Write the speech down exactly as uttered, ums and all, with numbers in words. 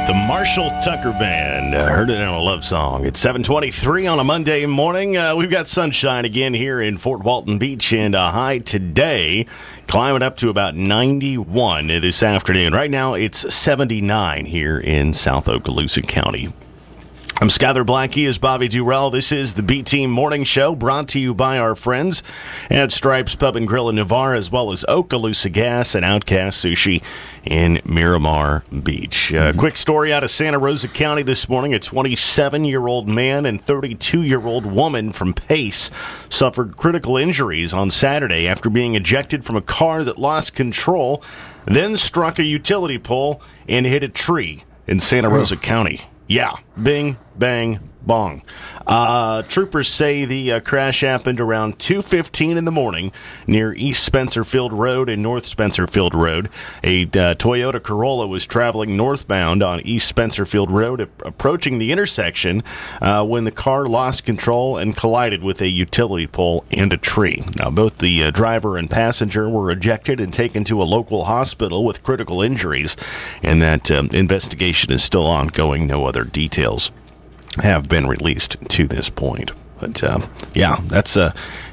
The Marshall Tucker Band, uh, heard it in a love song. It's seven twenty-three on a Monday morning. Uh, we've got sunshine again here in Fort Walton Beach, and a high today climbing up to about ninety-one this afternoon. Right now, it's seventy-nine here in South Okaloosa County. I'm Skyler Blackie, is Bobby Durrell. This is the B-Team Morning Show, brought to you by our friends at Stripes Pub and Grill in Navarre, as well as Okaloosa Gas and Outcast Sushi in Miramar Beach. Uh, quick story out of Santa Rosa County this morning. A twenty-seven-year-old man and thirty-two-year-old woman from Pace suffered critical injuries on Saturday after being ejected from a car that lost control, then struck a utility pole and hit a tree in Santa Rosa County. Yeah, bing, bang, bong. Uh, troopers say the uh, crash happened around two fifteen in the morning near East Spencerfield Road and North Spencerfield Road. A uh, Toyota Corolla was traveling northbound on East Spencerfield Road, a- approaching the intersection uh, when the car lost control and collided with a utility pole and a tree. Now, both the uh, driver and passenger were ejected and taken to a local hospital with critical injuries, and that um, investigation is still ongoing. No other details have been released to this point. But, uh, yeah, that's a